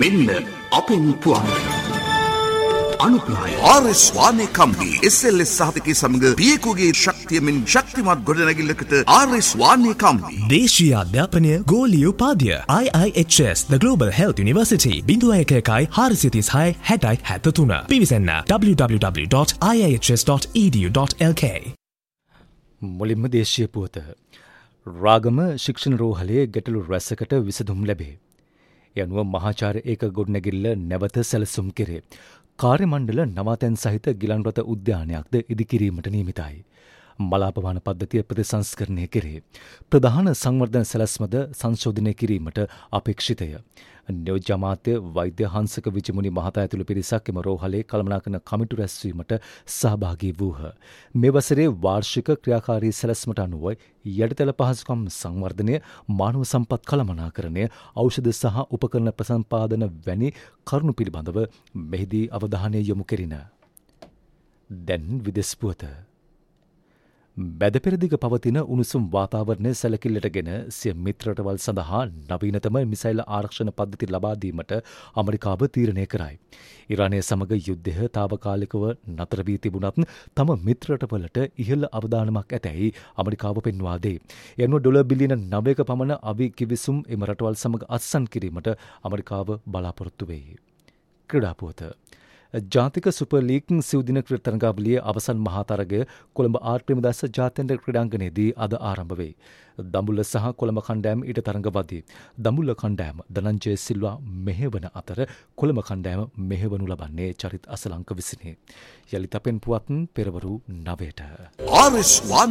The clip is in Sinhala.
මෙන්න අපෙන් පුවන් අනුප්‍රාය ආර්.එස්. වානේ කම්බි SLS සහතිකයේ සමග පියෙකුගේ ශක්තියමින් ශක්තිමත් ගොඩනැගිල්ලකට ආර්.එස්. වානේ කම්බි දේශීය අධ්‍යාපනය ගෝලීය උපාධිය IIHS The Global Health University 01166063 පිවිසන්න www.iihs.edu.lk. මුලින්ම දේශීය පුවත. රාගම ශික්ෂණ රෝහලේ ගැටලු රැසකට විසඳුම් ලැබේ. යනුව මහාචාර්ය ඒක ගොඩනැගිල්ල නැවත සැලසුම් කෙරේ. කාර්ය මණ්ඩල නවාතැන් සහිත ගිලන්රත උද්‍යානයක්ද ඉදිකිරීමට නියමිතයි. මලාපවාන පද්ධතිය ප්‍රතිසංස්කරණය කෙරේ. ප්‍රධාන සංවර්ධන සැලැස්මද සංශෝධනය කිරීමට අපේක්ෂිතය. නියෝජ්‍ය අමාත්‍ය වෛද්‍ය හංසක විජිමුනි මහතා ඇතුළු පිරිසක් එම රෝහලේ කළමනාකරන කමිටු රැස්වීමට සහභාගී වූහ. මේ වසරේ වාර්ෂික ක්‍රියාකාරී සැලැස්මට අනුව යටිතල පහසුකම් සංවර්ධනය, මානව සම්පත් කළමනාකරණය, ඖෂධ සහ උපකරණ ප්‍රසම්පාදන වැනි කරුණු පිළිබඳව මෙහිදී අවධානය යොමු කෙරින. දැන් විදෙස් පුවත. මැදපෙරදිග පවතින උණුසුම් වාතාවරණය සැලකිල්ලටගෙන සිය මිත්‍රරටවල් සඳහා නවීනතම මිසයිල ආරක්ෂණ පද්ධති ලබා දීමට ඇමරිකාව තීරණය කරයි. ඉරානය සමග යුද්ධය තාවකාලිකව නතර වී තිබුණත් තම මිත්‍රරටවලට ඉහළ අවදානමක් ඇතැයි ඇමරිකාව පෙන්වා දෙයි. යනුව ඩොලර් බිලියන 9ක පමණ අවි කිවිසුම් එම රටවල් සමග අත්සන් කිරීමට ඇමරිකාව බලාපොරොත්තු වෙයි. ක්‍රීඩා පුවත. ජාතික සුපර් ලීග් සිව්දින ක්‍රිකට් තරගාවලියේ අවසන් මහා තරගය කොළඹ ආර් ප්‍රේමදාස ජාත්‍යන්තර ක්‍රීඩාංගණයේදී අද ආරම්භ වේ. දඹුල්ල සහ කොළඹ කණ්ඩායම් ඊට තරඟවදී. දඹුල්ල කණ්ඩායම ධනංජය සිල්වා මෙහෙවන අතර කොළඹ කණ්ඩායම මෙහෙවනු ලබන්නේ චරිත් අසලංක විසිනි. යලිත අපෙන් පුවත් පෙරවරු 9ට. ආර්.එස්.